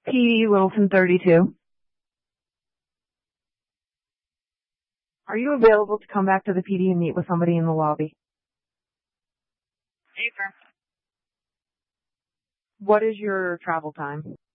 PD Littleton 32. Are you available to come back to the PD and meet with somebody in the lobby? Affirm. What is your travel time?